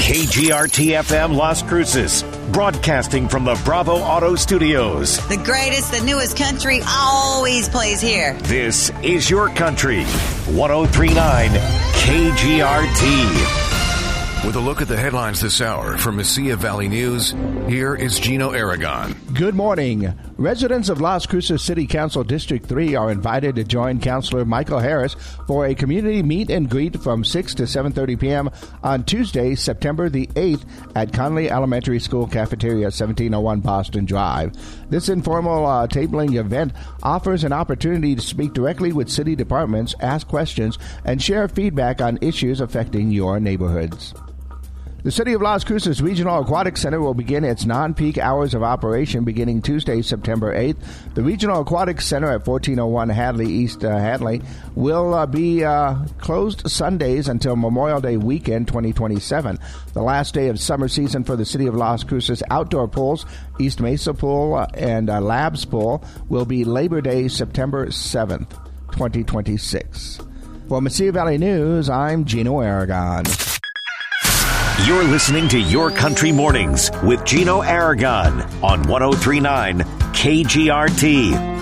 KGRT-FM Las Cruces, broadcasting from the Bravo Auto Studios. The greatest, the newest country always plays here. This is your country. 103.9 KGRT. With a look at the headlines this hour from Mesilla Valley News, here is Gino Aragon. Good morning. Residents of Las Cruces City Council District 3 are invited to join Councilor Michael Harris for a community meet and greet from 6 to 7:30 p.m. on Tuesday, September the 8th at Conley Elementary School Cafeteria, 1701 Boston Drive. This informal tabling event offers an opportunity to speak directly with city departments, ask questions, and share feedback on issues affecting your neighborhoods. The City of Las Cruces Regional Aquatic Center will begin its non-peak hours of operation beginning Tuesday, September 8th. The Regional Aquatic Center at 1401 Hadley, East Hadley, will be closed Sundays until Memorial Day weekend 2027. The last day of summer season for the City of Las Cruces outdoor pools, East Mesa Pool and Labs Pool, will be Labor Day, September 7th, 2026. For Mesilla Valley News, I'm Gino Aragon. You're listening to Your Country Mornings with Gino Aragon on 103.9 KGRT.